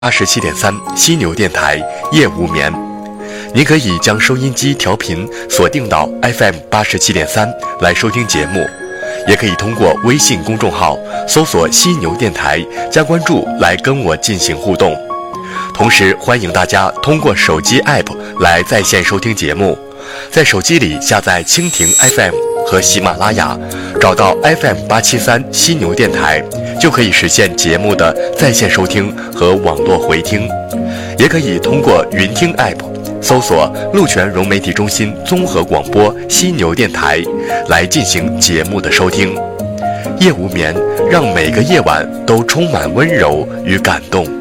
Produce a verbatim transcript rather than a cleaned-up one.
八十七点三犀牛电台夜无眠，您可以将收音机调频锁定到 F M 八十七点三来收听节目，也可以通过微信公众号搜索犀牛电台加关注来跟我进行互动。同时欢迎大家通过手机 App 来在线收听节目，在手机里下载蜻蜓 F M 和喜马拉雅，找到 F M 八七三犀牛电台，就可以实现节目的在线收听和网络回听。也可以通过云听 App 搜索鹿泉融媒体中心综合广播犀牛电台来进行节目的收听。夜无眠，让每个夜晚都充满温柔与感动。